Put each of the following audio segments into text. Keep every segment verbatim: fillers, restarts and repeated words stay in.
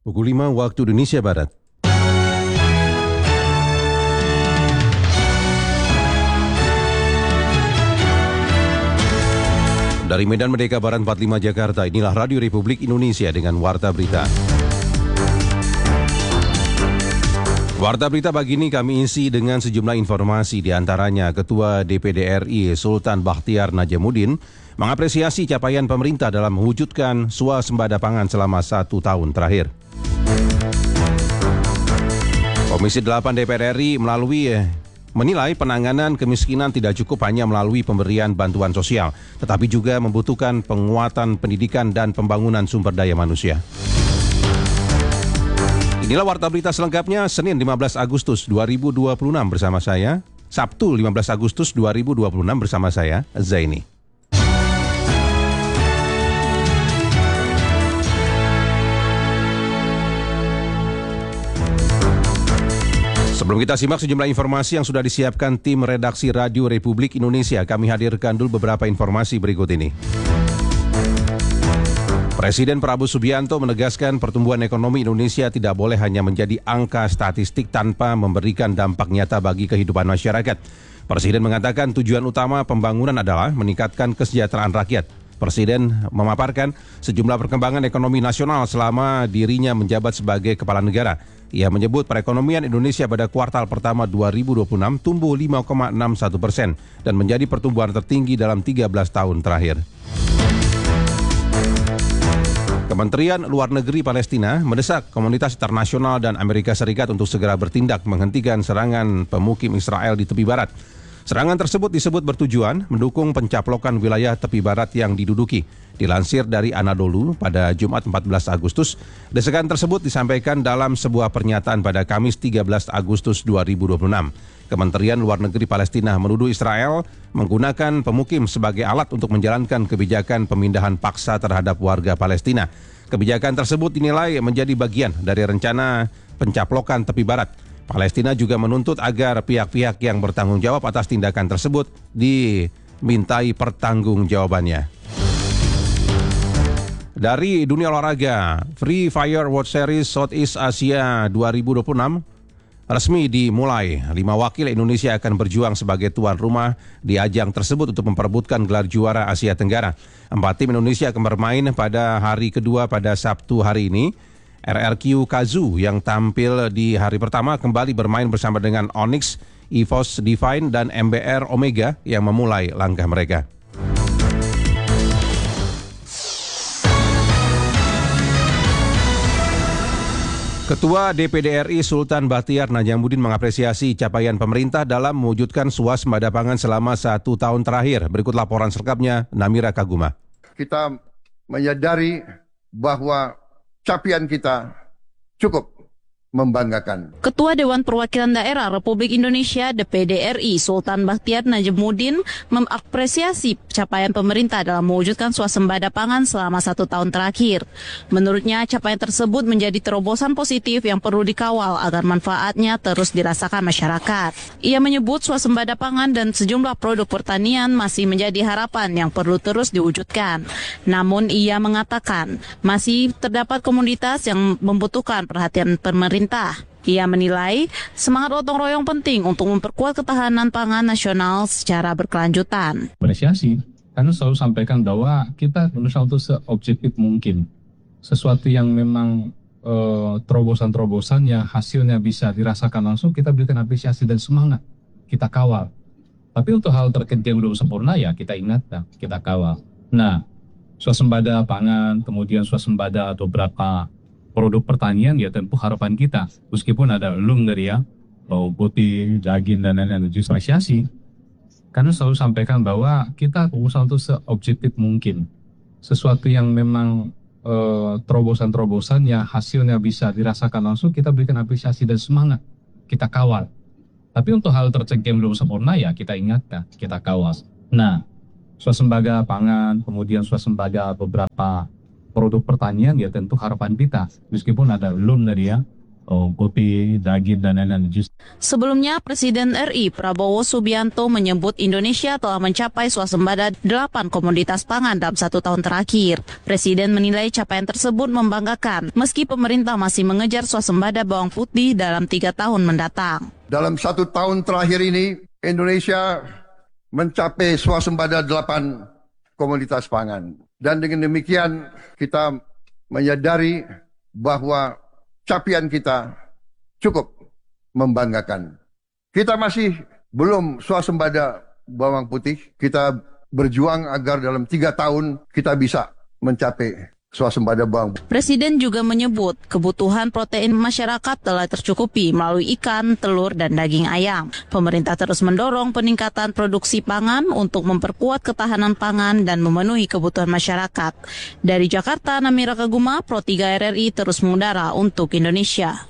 Pukul lima waktu Indonesia Barat. Dari Medan Merdeka Barat empat puluh lima Jakarta, inilah Radio Republik Indonesia dengan Warta Berita. Warta Berita pagi ini kami isi dengan sejumlah informasi, di antaranya Ketua D P D R I Sultan Bakhtiar Najamuddin mengapresiasi capaian pemerintah dalam mewujudkan swasembada pangan selama satu tahun terakhir. Komisi delapan D P R R I melalui menilai penanganan kemiskinan tidak cukup hanya melalui pemberian bantuan sosial, tetapi juga membutuhkan penguatan pendidikan dan pembangunan sumber daya manusia. Inilah Warta Berita selengkapnya, Senin lima belas Agustus dua ribu dua puluh enam bersama saya, Sabtu lima belas Agustus dua ribu dua puluh enam bersama saya, Zaini. Sebelum kita simak sejumlah informasi yang sudah disiapkan tim redaksi Radio Republik Indonesia, kami hadirkan dulu beberapa informasi berikut ini. Presiden Prabowo Subianto menegaskan pertumbuhan ekonomi Indonesia tidak boleh hanya menjadi angka statistik tanpa memberikan dampak nyata bagi kehidupan masyarakat. Presiden mengatakan tujuan utama pembangunan adalah meningkatkan kesejahteraan rakyat. Presiden memaparkan sejumlah perkembangan ekonomi nasional selama dirinya menjabat sebagai kepala negara. Ia menyebut perekonomian Indonesia pada kuartal pertama dua ribu dua puluh enam tumbuh lima koma enam satu persen dan menjadi pertumbuhan tertinggi dalam tiga belas tahun terakhir. Kementerian Luar Negeri Palestina mendesak komunitas internasional dan Amerika Serikat untuk segera bertindak menghentikan serangan pemukim Israel di tepi barat. Serangan tersebut disebut bertujuan mendukung pencaplokan wilayah tepi barat yang diduduki. Dilansir dari Anadolu pada Jumat empat belas Agustus, desakan tersebut disampaikan dalam sebuah pernyataan pada Kamis tiga belas Agustus dua ribu dua puluh enam. Kementerian Luar Negeri Palestina menuduh Israel menggunakan pemukim sebagai alat untuk menjalankan kebijakan pemindahan paksa terhadap warga Palestina. Kebijakan tersebut dinilai menjadi bagian dari rencana pencaplokan tepi barat. Palestina juga menuntut agar pihak-pihak yang bertanggung jawab atas tindakan tersebut dimintai pertanggungjawabannya. Dari dunia olahraga, Free Fire World Series Southeast Asia dua ribu dua puluh enam resmi dimulai. Lima wakil Indonesia akan berjuang sebagai tuan rumah di ajang tersebut untuk memperebutkan gelar juara Asia Tenggara. Empat tim Indonesia akan bermain pada hari kedua pada Sabtu hari ini. R R Q Kazu yang tampil di hari pertama kembali bermain bersama dengan Onyx, EVOS Divine, dan M B R Omega yang memulai langkah mereka. Ketua D P D R I Sultan Bakhtiar Najamuddin mengapresiasi capaian pemerintah dalam mewujudkan swasembada pangan selama satu tahun terakhir. Berikut laporan selengkapnya, Namira Kaguma. Kita menyadari bahwa capaian kita cukup membanggakan. Ketua Dewan Perwakilan Daerah Republik Indonesia D P D R I Sultan Bakhtiar Najamuddin mengapresiasi capaian pemerintah dalam mewujudkan swasembada pangan selama satu tahun terakhir. Menurutnya, capaian tersebut menjadi terobosan positif yang perlu dikawal agar manfaatnya terus dirasakan masyarakat. Ia menyebut swasembada pangan dan sejumlah produk pertanian masih menjadi harapan yang perlu terus diwujudkan. Namun ia mengatakan masih terdapat komunitas yang membutuhkan perhatian pemerintah. Ia menilai semangat gotong royong penting untuk memperkuat ketahanan pangan nasional secara berkelanjutan. Apresiasi, karena selalu sampaikan bahwa kita berusaha untuk seobjektif mungkin. Sesuatu yang memang e, terobosan-terobosan yang hasilnya bisa dirasakan langsung, kita berikan apresiasi dan semangat, kita kawal. Tapi untuk hal terkait yang belum sempurna ya kita ingat, kita kawal. Nah, swasembada pangan, kemudian swasembada atau berapa produk pertanian ya tentu harapan kita, meskipun ada belum dari ya bau putih, daging dan lain-lain, justru apresiasi karena selalu sampaikan bahwa kita berusaha untuk seobjektif mungkin. Sesuatu yang memang e, terobosan-terobosan yang hasilnya bisa dirasakan langsung, kita berikan apresiasi dan semangat, kita kawal. Tapi untuk hal tercegah yang belum sempurna ya kita ingat, kita kawal. Nah, swasembada pangan, kemudian swasembada beberapa produk pertanian ya tentu harapan kita, meskipun ada belum dari ya oh, kopi, daging, dan lain-lain. Just Sebelumnya, Presiden R I Prabowo Subianto menyebut Indonesia telah mencapai swasembada delapan komoditas pangan dalam satu tahun terakhir. Presiden menilai capaian tersebut membanggakan, meski pemerintah masih mengejar swasembada bawang putih dalam tiga tahun mendatang. Dalam satu tahun terakhir ini, Indonesia mencapai swasembada delapan komoditas pangan. Dan dengan demikian kita menyadari bahwa capaian kita cukup membanggakan. Kita masih belum swasembada bawang putih. Kita berjuang agar dalam tiga tahun kita bisa mencapai swasembada bawang putih. Presiden juga menyebut kebutuhan protein masyarakat telah tercukupi melalui ikan, telur, dan daging ayam. Pemerintah terus mendorong peningkatan produksi pangan untuk memperkuat ketahanan pangan dan memenuhi kebutuhan masyarakat. Dari Jakarta, Namira Kaguma, Pro tiga R R I terus mengudara untuk Indonesia.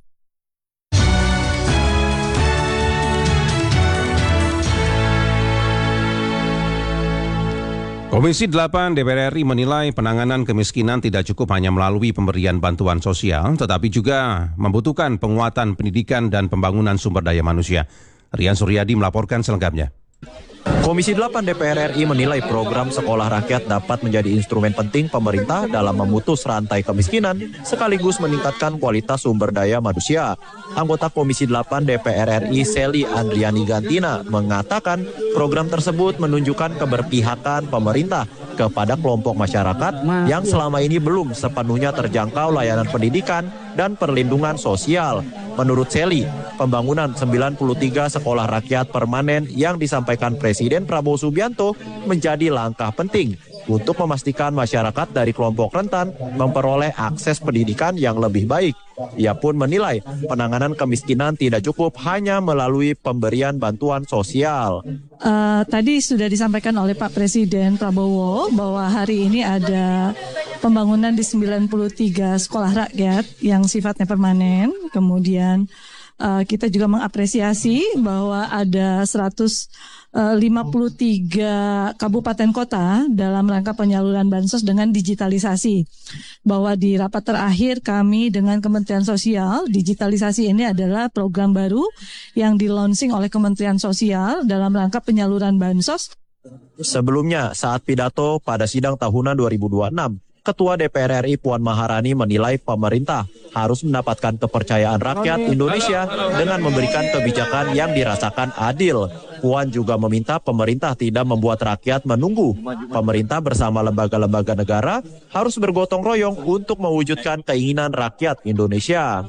Komisi delapan D P R R I menilai penanganan kemiskinan tidak cukup hanya melalui pemberian bantuan sosial, tetapi juga membutuhkan penguatan pendidikan dan pembangunan sumber daya manusia. Rian Suryadi melaporkan selengkapnya. Komisi delapan D P R R I menilai program Sekolah Rakyat dapat menjadi instrumen penting pemerintah dalam memutus rantai kemiskinan sekaligus meningkatkan kualitas sumber daya manusia. Anggota Komisi delapan D P R R I Seli Andriani Gantina mengatakan program tersebut menunjukkan keberpihakan pemerintah kepada kelompok masyarakat yang selama ini belum sepenuhnya terjangkau layanan pendidikan dan perlindungan sosial. Menurut Seli, pembangunan sembilan puluh tiga sekolah rakyat permanen yang disampaikan Presiden Prabowo Subianto menjadi langkah penting untuk memastikan masyarakat dari kelompok rentan memperoleh akses pendidikan yang lebih baik. Ia pun menilai penanganan kemiskinan tidak cukup hanya melalui pemberian bantuan sosial. Uh, tadi sudah disampaikan oleh Pak Presiden Prabowo bahwa hari ini ada pembangunan di sembilan puluh tiga sekolah rakyat yang sifatnya permanen. Kemudian uh, kita juga mengapresiasi bahwa ada seratus lima puluh tiga kabupaten kota dalam rangka penyaluran bansos dengan digitalisasi. Bahwa di rapat terakhir kami dengan Kementerian Sosial, digitalisasi ini adalah program baru yang di-launching oleh Kementerian Sosial dalam rangka penyaluran bansos. Sebelumnya, saat pidato pada sidang tahunan dua ribu dua puluh enam, Ketua D P R R I Puan Maharani menilai pemerintah harus mendapatkan kepercayaan rakyat Indonesia dengan memberikan kebijakan yang dirasakan adil. Puan juga meminta pemerintah tidak membuat rakyat menunggu. Pemerintah bersama lembaga-lembaga negara harus bergotong royong untuk mewujudkan keinginan rakyat Indonesia.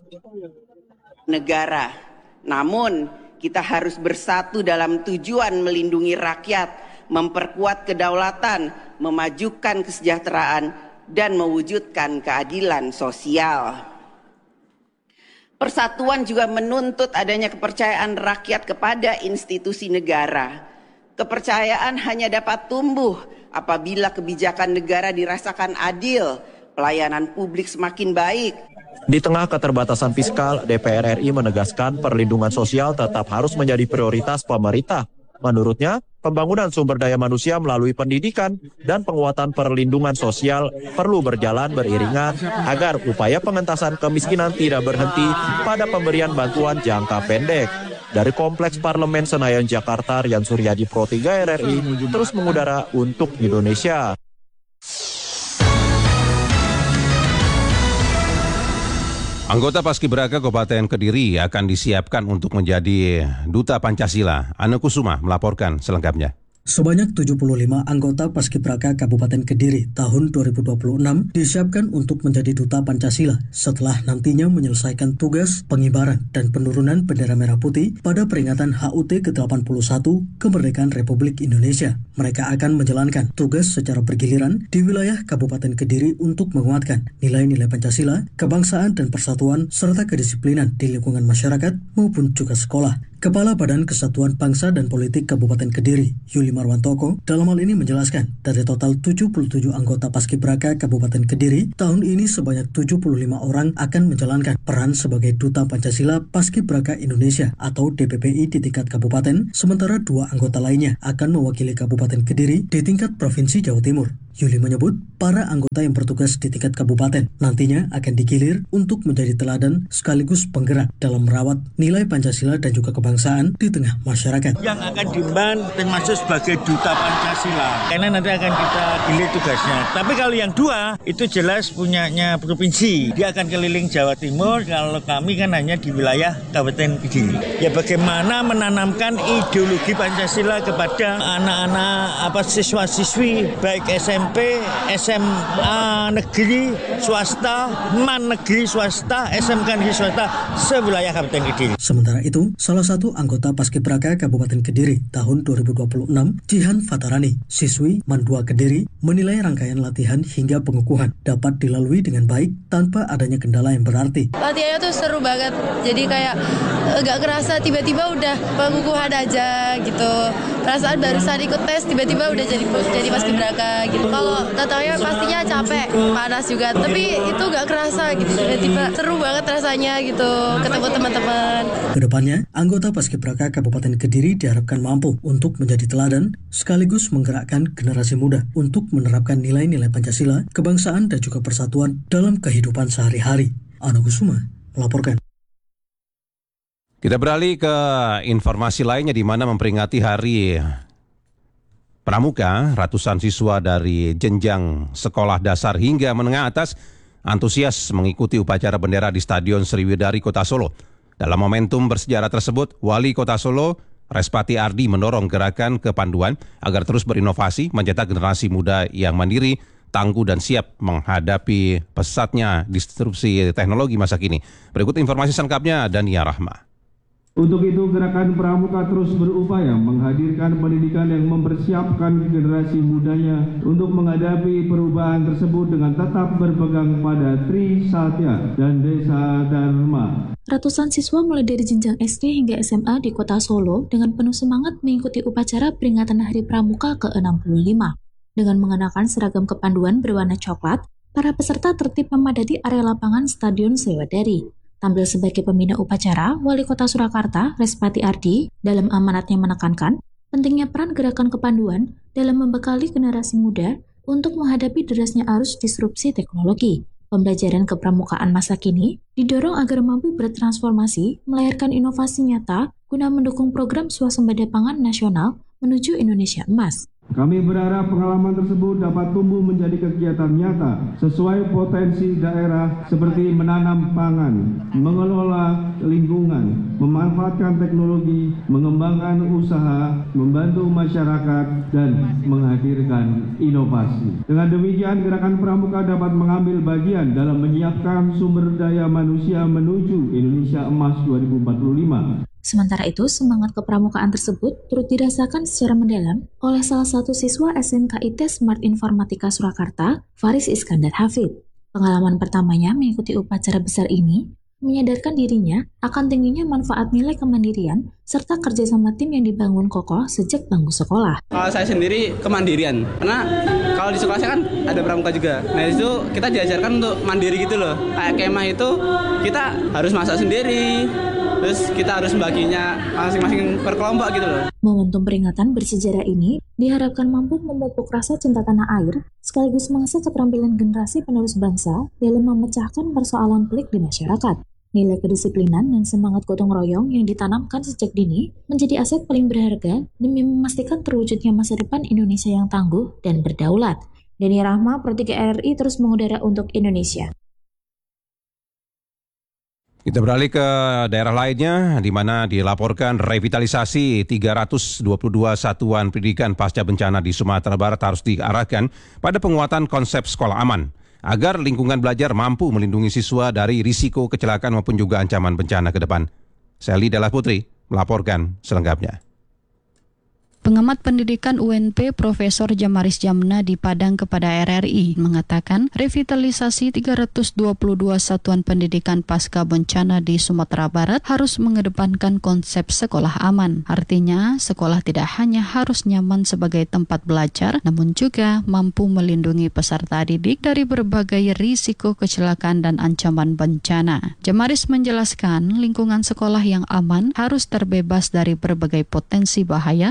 Negara, namun kita harus bersatu dalam tujuan melindungi rakyat, memperkuat kedaulatan, memajukan kesejahteraan, dan mewujudkan keadilan sosial. Persatuan juga menuntut adanya kepercayaan rakyat kepada institusi negara. Kepercayaan hanya dapat tumbuh apabila kebijakan negara dirasakan adil, pelayanan publik semakin baik. Di tengah keterbatasan fiskal, D P R R I menegaskan perlindungan sosial tetap harus menjadi prioritas pemerintah. Menurutnya, pembangunan sumber daya manusia melalui pendidikan dan penguatan perlindungan sosial perlu berjalan beriringan agar upaya pengentasan kemiskinan tidak berhenti pada pemberian bantuan jangka pendek. Dari Kompleks Parlemen Senayan, Jakarta, Rian Suryadi, Pro tiga R R I, terus mengudara untuk Indonesia. Anggota Paskibraka Kabupaten Kediri akan disiapkan untuk menjadi Duta Pancasila. Ane Kusuma melaporkan selengkapnya. Sebanyak tujuh puluh lima anggota Paskibraka Kabupaten Kediri tahun dua ribu dua puluh enam disiapkan untuk menjadi Duta Pancasila setelah nantinya menyelesaikan tugas pengibaran dan penurunan bendera merah putih pada peringatan H U T ke delapan puluh satu Kemerdekaan Republik Indonesia. Mereka akan menjalankan tugas secara bergiliran di wilayah Kabupaten Kediri untuk menguatkan nilai-nilai Pancasila, kebangsaan dan persatuan, serta kedisiplinan di lingkungan masyarakat maupun juga sekolah. Kepala Badan Kesatuan Bangsa dan Politik Kabupaten Kediri, Yuli Marwantoko, dalam hal ini menjelaskan dari total tujuh puluh tujuh anggota Paskibraka Kabupaten Kediri, tahun ini sebanyak tujuh puluh lima orang akan menjalankan peran sebagai Duta Pancasila Paskibraka Indonesia atau D P P I di tingkat kabupaten, sementara dua anggota lainnya akan mewakili Kabupaten Kediri di tingkat Provinsi Jawa Timur. Yuli menyebut para anggota yang bertugas di tingkat kabupaten nantinya akan digilir untuk menjadi teladan sekaligus penggerak dalam merawat nilai Pancasila dan juga kebangsaan di tengah masyarakat. Yang akan diemban termasuk sebagai duta Pancasila, karena nanti akan kita gilir tugasnya. Tapi kalau yang dua itu jelas punyanya provinsi, dia akan keliling Jawa Timur. Kalau kami kan hanya di wilayah Kabupaten Kediri. Ya bagaimana menanamkan ideologi Pancasila kepada anak-anak apa siswa-siswi baik S M P, S M A negeri, swasta, man negeri, swasta, S M K negeri, swasta, sewilayah Kabupaten Kediri. Sementara itu, salah satu anggota Paskibraka Kabupaten Kediri tahun dua ribu dua puluh enam, Jihan Fatarani, siswi Man dua Kediri, menilai rangkaian latihan hingga pengukuhan dapat dilalui dengan baik tanpa adanya kendala yang berarti. Latihannya tuh seru banget, jadi kayak gak kerasa tiba-tiba udah pengukuhan aja gitu. Perasaan barusan ikut tes tiba-tiba udah jadi jadi Paskibraka gitu. Kalau datangnya pastinya capek, panas juga, tapi itu gak kerasa gitu. Tiba-tiba seru banget rasanya gitu, ketemu teman-teman. Kedepannya, anggota Paskibraka Kabupaten Kediri diharapkan mampu untuk menjadi teladan sekaligus menggerakkan generasi muda untuk menerapkan nilai-nilai Pancasila, kebangsaan dan juga persatuan dalam kehidupan sehari-hari. Ana Kusuma melaporkan. Kita beralih ke informasi lainnya di mana memperingati Hari Pramuka, ratusan siswa dari jenjang sekolah dasar hingga menengah atas antusias mengikuti upacara bendera di Stadion Sriwidari Kota Solo. Dalam momentum bersejarah tersebut, Wali Kota Solo, Respati Ardi mendorong gerakan kepanduan agar terus berinovasi, mencetak generasi muda yang mandiri, tangguh dan siap menghadapi pesatnya disrupsi teknologi masa kini. Berikut informasi selengkapnya Dania Rahma. Untuk itu, Gerakan Pramuka terus berupaya menghadirkan pendidikan yang mempersiapkan generasi mudanya untuk menghadapi perubahan tersebut dengan tetap berpegang pada Tri Satya dan Desa Dharma. Ratusan siswa mulai dari jenjang S D hingga S M A di Kota Solo dengan penuh semangat mengikuti upacara peringatan Hari Pramuka ke enam puluh lima. Dengan mengenakan seragam kepanduan berwarna coklat, para peserta tertib memadati area lapangan Stadion Sriwidari. Tampil sebagai pembina upacara, Wali Kota Surakarta, Respati Ardi, dalam amanatnya menekankan pentingnya peran gerakan kepanduan dalam membekali generasi muda untuk menghadapi derasnya arus disrupsi teknologi. Pembelajaran kepramukaan masa kini didorong agar mampu bertransformasi, melahirkan inovasi nyata guna mendukung program swasembada pangan nasional menuju Indonesia Emas. Kami berharap pengalaman tersebut dapat tumbuh menjadi kegiatan nyata sesuai potensi daerah seperti menanam pangan, mengelola lingkungan, memanfaatkan teknologi, mengembangkan usaha, membantu masyarakat, dan menghadirkan inovasi. Dengan demikian, Gerakan Pramuka dapat mengambil bagian dalam menyiapkan sumber daya manusia menuju Indonesia Emas dua ribu empat puluh lima. Sementara itu, semangat kepramukaan tersebut turut dirasakan secara mendalam oleh salah satu siswa S M K I T Smart Informatika Surakarta, Faris Iskandar Hafid. Pengalaman pertamanya mengikuti upacara besar ini menyadarkan dirinya akan tingginya manfaat nilai kemandirian serta kerjasama tim yang dibangun kokoh sejak bangku sekolah. Kalau saya sendiri kemandirian, karena kalau di sekolah saya kan ada pramuka juga. Nah itu kita diajarkan untuk mandiri gitu loh. Kayak kemah itu kita harus masak sendiri, terus kita harus membaginya masing-masing per kelompok gitu loh. Momentum peringatan bersejarah ini diharapkan mampu memupuk rasa cinta tanah air, sekaligus mengasah keterampilan generasi penerus bangsa dalam memecahkan persoalan pelik di masyarakat. Nilai kedisiplinan dan semangat gotong royong yang ditanamkan sejak dini menjadi aset paling berharga demi memastikan terwujudnya masa depan Indonesia yang tangguh dan berdaulat. Dania Rahma, Pro tiga R I terus mengudara untuk Indonesia. Kita beralih ke daerah lainnya di mana dilaporkan revitalisasi tiga ratus dua puluh dua satuan pendidikan pasca bencana di Sumatera Barat harus diarahkan pada penguatan konsep sekolah aman agar lingkungan belajar mampu melindungi siswa dari risiko kecelakaan maupun juga ancaman bencana ke depan. Sally Della Putri melaporkan selengkapnya. Pengamat pendidikan U N P Profesor Jamaris Jamna di Padang kepada R R I mengatakan revitalisasi tiga ratus dua puluh dua satuan pendidikan pasca bencana di Sumatera Barat harus mengedepankan konsep sekolah aman. Artinya, sekolah tidak hanya harus nyaman sebagai tempat belajar, namun juga mampu melindungi peserta didik dari berbagai risiko kecelakaan dan ancaman bencana. Jamaris menjelaskan lingkungan sekolah yang aman harus terbebas dari berbagai potensi bahaya yang dapat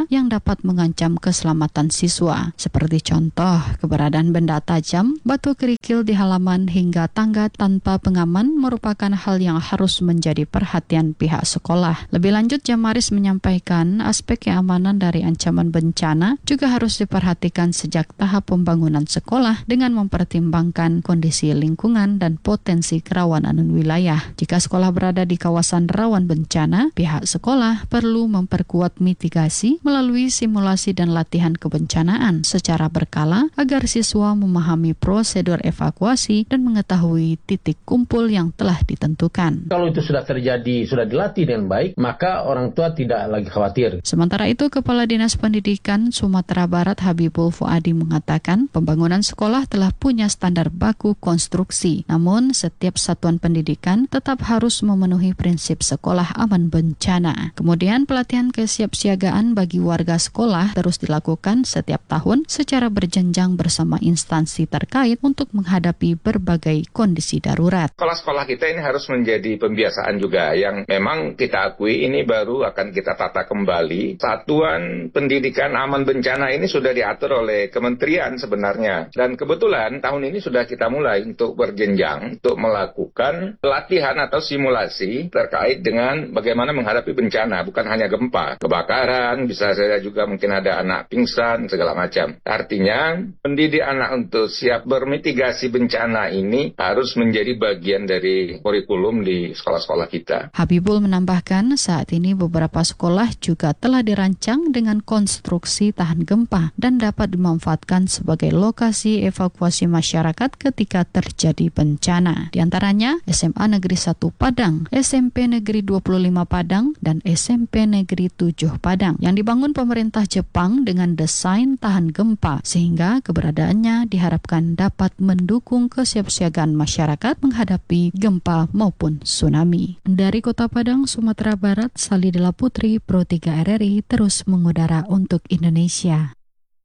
dapat mengancam keselamatan siswa, seperti contoh keberadaan benda tajam, batu kerikil di halaman hingga tangga tanpa pengaman merupakan hal yang harus menjadi perhatian pihak sekolah. Lebih lanjut, Jamaris menyampaikan aspek keamanan dari ancaman bencana juga harus diperhatikan sejak tahap pembangunan sekolah dengan mempertimbangkan kondisi lingkungan dan potensi kerawanan wilayah. Jika sekolah berada di kawasan rawan bencana, pihak sekolah perlu memperkuat mitigasi melalui simulasi dan latihan kebencanaan secara berkala agar siswa memahami prosedur evakuasi dan mengetahui titik kumpul yang telah ditentukan. Kalau itu sudah terjadi, sudah dilatih dengan baik, maka orang tua tidak lagi khawatir. Sementara itu, Kepala Dinas Pendidikan Sumatera Barat Habibul Fuadi mengatakan pembangunan sekolah telah punya standar baku konstruksi. Namun, setiap satuan pendidikan tetap harus memenuhi prinsip sekolah aman bencana. Kemudian, pelatihan kesiapsiagaan bagi warga sekolah terus dilakukan setiap tahun secara berjenjang bersama instansi terkait untuk menghadapi berbagai kondisi darurat. Sekolah-sekolah kita ini harus menjadi pembiasaan juga yang memang kita akui ini baru akan kita tata kembali. Satuan pendidikan aman bencana ini sudah diatur oleh kementerian sebenarnya. Dan kebetulan tahun ini sudah kita mulai untuk berjenjang untuk melakukan pelatihan atau simulasi terkait dengan bagaimana menghadapi bencana, bukan hanya gempa, kebakaran, bisa saja juga mungkin ada anak pingsan, segala macam. Artinya, pendidik anak untuk siap bermitigasi bencana ini harus menjadi bagian dari kurikulum di sekolah-sekolah kita. Habibul menambahkan saat ini beberapa sekolah juga telah dirancang dengan konstruksi tahan gempa dan dapat dimanfaatkan sebagai lokasi evakuasi masyarakat ketika terjadi bencana. Di antaranya S M A Negeri satu Padang, S M P Negeri dua puluh lima Padang, dan S M P Negeri tujuh Padang yang dibangun pemerintah Jepang dengan desain tahan gempa sehingga keberadaannya diharapkan dapat mendukung kesiapsiagaan masyarakat menghadapi gempa maupun tsunami. Dari Kota Padang, Sumatera Barat, Salidela Putri, Pro tiga R R I terus mengudara untuk Indonesia.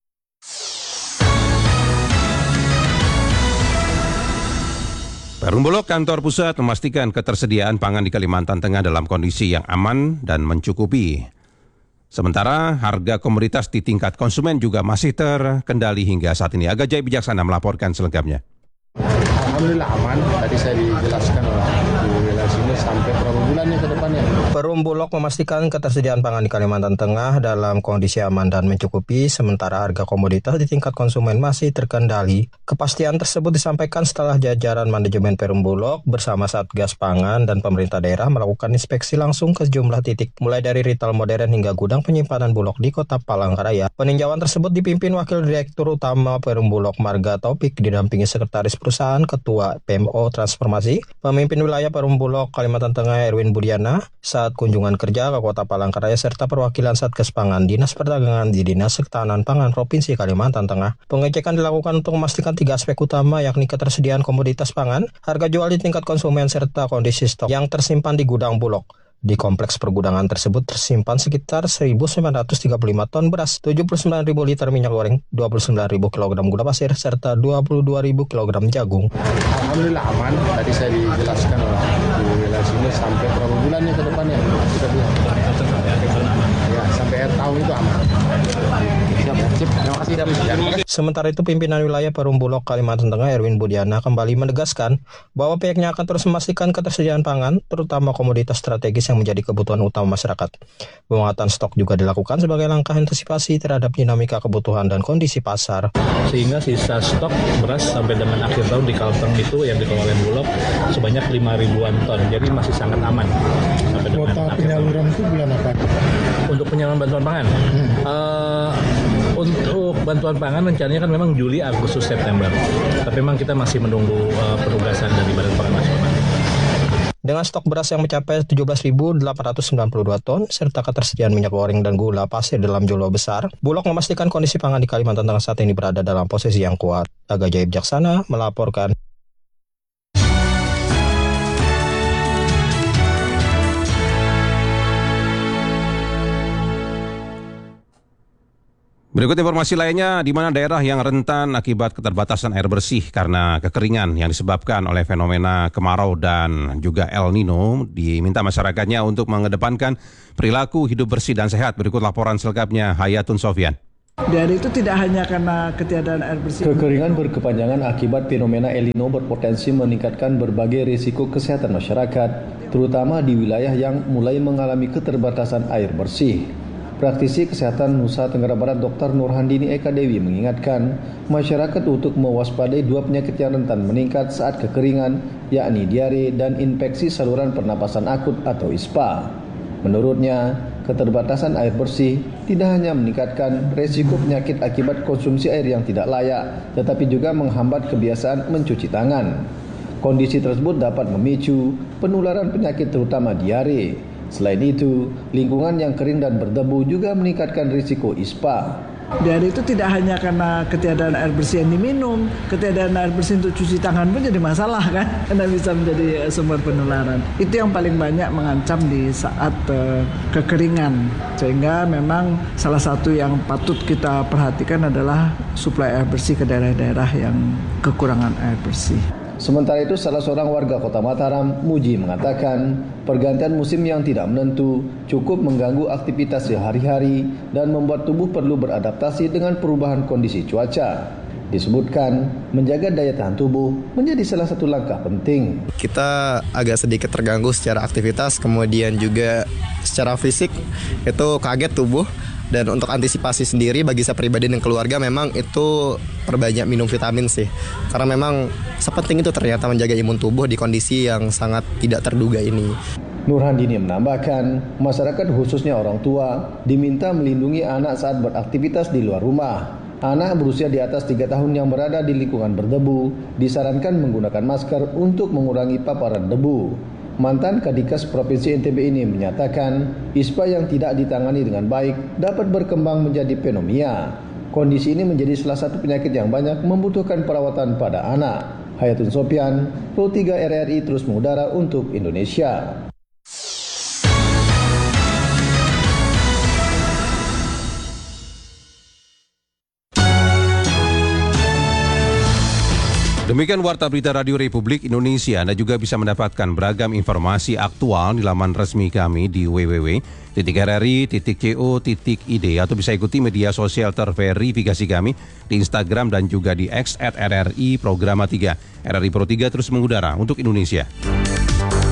Perum Bulog kantor pusat memastikan ketersediaan pangan di Kalimantan Tengah dalam kondisi yang aman dan mencukupi. Sementara harga komoditas di tingkat konsumen juga masih terkendali hingga saat ini. Aga Jai Bijaksana melaporkan selengkapnya. Alhamdulillah aman. Tadi saya dijelaskan di wilayah sini sampai berapa bulan nih ke depannya. Perum Bulog memastikan ketersediaan pangan di Kalimantan Tengah dalam kondisi aman dan mencukupi, sementara harga komoditas di tingkat konsumen masih terkendali. Kepastian tersebut disampaikan setelah jajaran manajemen Perum Bulog bersama Satgas Pangan dan pemerintah daerah melakukan inspeksi langsung ke sejumlah titik, mulai dari retail modern hingga gudang penyimpanan Bulog di Kota Palangkaraya. Peninjauan tersebut dipimpin Wakil Direktur Utama Perum Bulog Marga Taufik didampingi Sekretaris Perusahaan, Ketua P M O Transformasi, Pemimpin Wilayah Perum Bulog Kalimantan Tengah Erwin Budiana saat kunjungan kerja ke Kota Palangkaraya serta perwakilan Satgas Pangan, Dinas Perdagangan di Dinas Ketahanan Pangan Provinsi Kalimantan Tengah. Pengecekan dilakukan untuk memastikan tiga aspek utama, yakni ketersediaan komoditas pangan, harga jual di tingkat konsumen, serta kondisi stok yang tersimpan di gudang Bulog. Di kompleks pergudangan tersebut tersimpan sekitar seribu sembilan ratus tiga puluh lima ton beras, tujuh puluh sembilan ribu liter minyak goreng, dua puluh sembilan ribu kilogram gula pasir, serta dua puluh dua ribu kilogram jagung. Alhamdulillah aman. Tadi saya dijelaskan di wilayah sini sampai berapa bulan nih ke depannya. Kita bilang. Ya, sampai akhir tahun itu aman. Siap ya. Sip. Terima kasih. Ya. Sementara itu, pimpinan wilayah Perum Bulog Kalimantan Tengah Erwin Budiana kembali menegaskan bahwa pihaknya akan terus memastikan ketersediaan pangan, terutama komoditas strategis yang menjadi kebutuhan utama masyarakat. Penguatan stok juga dilakukan sebagai langkah antisipasi terhadap dinamika kebutuhan dan kondisi pasar. Sehingga sisa stok beras sampai dengan akhir tahun di Kalteng itu yang dikelola oleh Bulog sebanyak lima ribuan ton. Jadi masih sangat aman. Sampai dengan kuota penyaluran itu bulan apa? Untuk penyaluran bantuan pangan. Hmm. Uh, untuk bantuan pangan rencananya kan memang Juli, Agustus, September. Tapi memang kita masih menunggu uh, penugasan dari Badan Pangan Nasional. Dengan stok beras yang mencapai tujuh belas ribu delapan ratus sembilan puluh dua ton, serta ketersediaan minyak goreng dan gula pasir dalam jumlah besar, Bulog memastikan kondisi pangan di Kalimantan Tengah saat ini berada dalam posisi yang kuat. Aga Jai Bijaksana melaporkan. Berikut informasi lainnya, di mana daerah yang rentan akibat keterbatasan air bersih karena kekeringan yang disebabkan oleh fenomena kemarau dan juga El Nino, diminta masyarakatnya untuk mengedepankan perilaku hidup bersih dan sehat. Berikut laporan selengkapnya Hayatun Sofyan. Dan itu tidak hanya karena ketiadaan air bersih. Kekeringan berkepanjangan akibat fenomena El Nino berpotensi meningkatkan berbagai risiko kesehatan masyarakat, terutama di wilayah yang mulai mengalami keterbatasan air bersih. Praktisi Kesehatan Nusa Tenggara Barat Doktor Nurhandini Eka Dewi mengingatkan masyarakat untuk mewaspadai dua penyakit yang rentan meningkat saat kekeringan, yakni diare dan infeksi saluran pernapasan akut atau I S P A. Menurutnya, keterbatasan air bersih tidak hanya meningkatkan resiko penyakit akibat konsumsi air yang tidak layak, tetapi juga menghambat kebiasaan mencuci tangan. Kondisi tersebut dapat memicu penularan penyakit terutama diare. Selain itu, lingkungan yang kering dan berdebu juga meningkatkan risiko I S P A. Dan itu tidak hanya karena ketiadaan air bersih yang diminum, ketiadaan air bersih untuk cuci tangan pun jadi masalah kan, karena bisa menjadi sumber penularan. Itu yang paling banyak mengancam di saat uh, kekeringan. Sehingga memang salah satu yang patut kita perhatikan adalah suplai air bersih ke daerah-daerah yang kekurangan air bersih. Sementara itu, salah seorang warga Kota Mataram, Muji, mengatakan pergantian musim yang tidak menentu cukup mengganggu aktivitas sehari-hari dan membuat tubuh perlu beradaptasi dengan perubahan kondisi cuaca. Disebutkan, menjaga daya tahan tubuh menjadi salah satu langkah penting. Kita agak sedikit terganggu secara aktivitas, kemudian juga secara fisik itu kaget tubuh. Dan untuk antisipasi sendiri bagi saya pribadi dan keluarga memang itu perbanyak minum vitamin sih. Karena memang sepenting itu ternyata menjaga imun tubuh di kondisi yang sangat tidak terduga ini. Nurhandini menambahkan, masyarakat khususnya orang tua diminta melindungi anak saat beraktivitas di luar rumah. Anak berusia di atas tiga tahun yang berada di lingkungan berdebu disarankan menggunakan masker untuk mengurangi paparan debu. Mantan Kadikas Provinsi N T B ini menyatakan I S P A yang tidak ditangani dengan baik dapat berkembang menjadi pneumonia. Kondisi ini menjadi salah satu penyakit yang banyak membutuhkan perawatan pada anak. Hayatun Sofyan, Pro tiga R R I terus mengudara untuk Indonesia. Demikian Warta Berita Radio Republik Indonesia. Anda juga bisa mendapatkan beragam informasi aktual di laman resmi kami di w w w titik r r i titik co titik i d atau bisa ikuti media sosial terverifikasi kami di Instagram dan juga di X at R R I Programa tiga. R R I Pro tiga terus mengudara untuk Indonesia.